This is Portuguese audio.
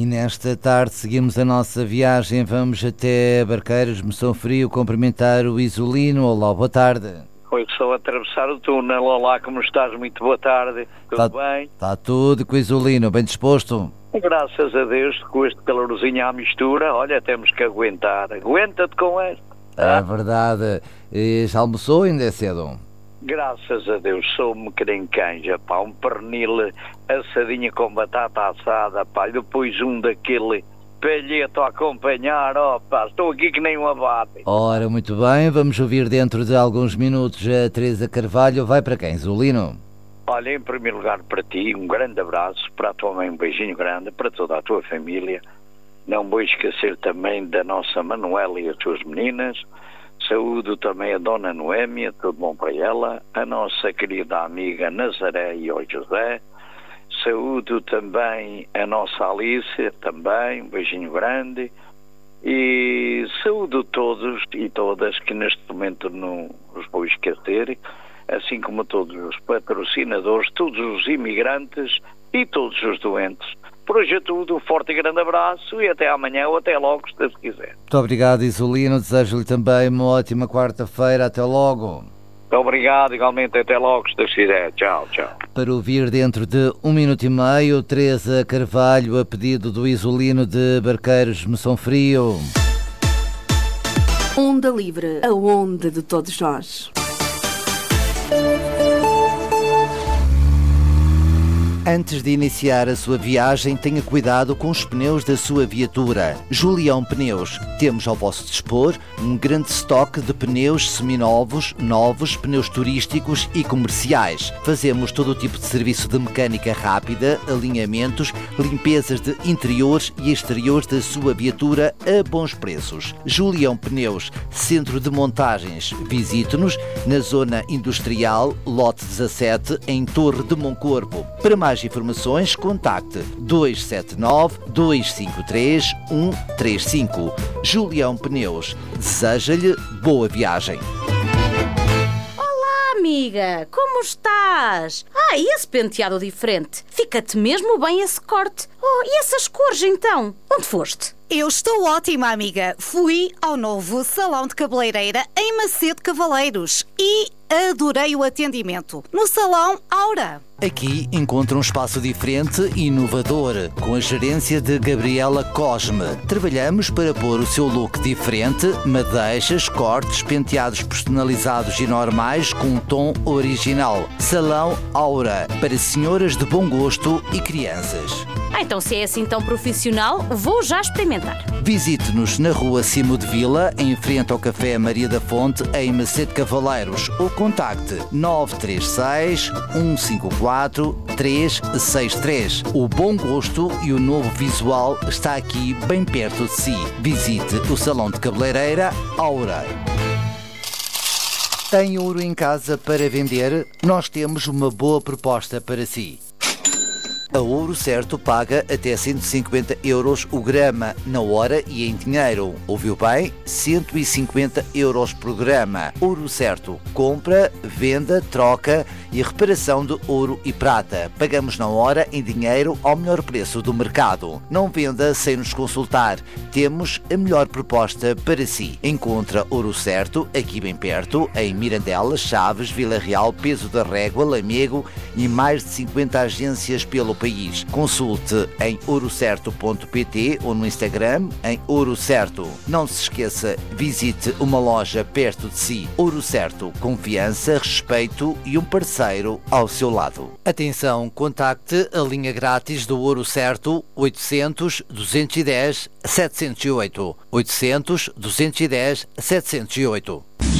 E nesta tarde seguimos a nossa viagem, vamos até Barqueiros, Messão Frio, cumprimentar o Isolino. Olá, boa tarde. Oi, estou a atravessar o túnel. Olá, como estás? Muito boa tarde. Tudo bem? Está tudo com o Isolino, bem disposto? Graças a Deus, com este calorzinho à mistura, olha, temos que aguentar. Aguenta-te com esta. É verdade. E já almoçou? Ainda é cedo? Graças a Deus, sou-me canja, pá, um pernil assadinho com batata assada, pá, e depois um daquele palheto a acompanhar, ó pá, estou aqui que nem um abate. Ora, muito bem, vamos ouvir dentro de alguns minutos a Teresa Carvalho. Vai para quem, Isolino? Olha, em primeiro lugar para ti, um grande abraço, para a tua mãe um beijinho grande, para toda a tua família. Não vou esquecer também da nossa Manuela e as suas meninas. Saúdo também a Dona Noémia, tudo bom para ela. A nossa querida amiga Nazaré e o José. Saúdo também a nossa Alice, também, um beijinho grande. E saúdo todos e todas que neste momento não os vou esquecer, assim como todos os patrocinadores, todos os imigrantes e todos os doentes. Por hoje é tudo, um forte e grande abraço e até amanhã ou até logo, se Deus quiser. Muito obrigado, Isolino. Desejo-lhe também uma ótima quarta-feira. Até logo. Muito obrigado, igualmente. Até logo, se Deus quiser. Tchau, tchau. Para ouvir dentro de 1 minuto e meio, Teresa Carvalho, a pedido do Isolino de Barqueiros, Messão Frio. Onda Livre, a onda de todos nós. Antes de iniciar a sua viagem, tenha cuidado com os pneus da sua viatura. Julião Pneus. Temos ao vosso dispor um grande estoque de pneus seminovos, novos, pneus turísticos e comerciais. Fazemos todo o tipo de serviço de mecânica rápida, alinhamentos, limpezas de interiores e exteriores da sua viatura a bons preços. Julião Pneus, centro de montagens. Visite-nos na zona industrial, lote 17, em Torre de Moncorpo. Para mais informações, contacte 279-253-135. Julião Pneus deseja-lhe boa viagem. Olá, amiga, como estás? E esse penteado diferente? Fica-te mesmo bem esse corte. E essas cores então? Onde foste? Eu estou ótima, amiga. Fui ao novo salão de cabeleireira em Macedo Cavaleiros e adorei o atendimento. No salão Aura. Aqui encontra um espaço diferente e inovador, com a gerência de Gabriela Cosme. Trabalhamos para pôr o seu look diferente, madeixas, cortes, penteados personalizados e normais com um tom original. Salão Aura, para senhoras de bom gosto e crianças. Então se é assim tão profissional, vou já experimentar. Visite-nos na rua Cimo de Vila, em frente ao Café Maria da Fonte, em Macedo Cavaleiros, ou contacte 936 154 363. O bom gosto e o novo visual está aqui bem perto de si. Visite o Salão de Cabeleireira Aura. Tem ouro em casa para vender? Nós temos uma boa proposta para si. A Ouro Certo paga até 150 euros o grama na hora e em dinheiro. Ouviu bem? 150 euros por grama. Ouro Certo. Compra, venda, troca e reparação de ouro e prata. Pagamos na hora em dinheiro ao melhor preço do mercado. Não venda sem nos consultar. Temos a melhor proposta para si. Encontra Ouro Certo aqui bem perto, em Mirandela, Chaves, Vila Real, Peso da Régua, Lamego e mais de 50 agências pelo país. Consulte em ourocerto.pt ou no Instagram em Ouro Certo. Não se esqueça, visite uma loja perto de si. Ouro Certo, confiança, respeito e um parceiro ao seu lado. Atenção, contacte a linha grátis do Ouro Certo 800 210 708. 800 210 708.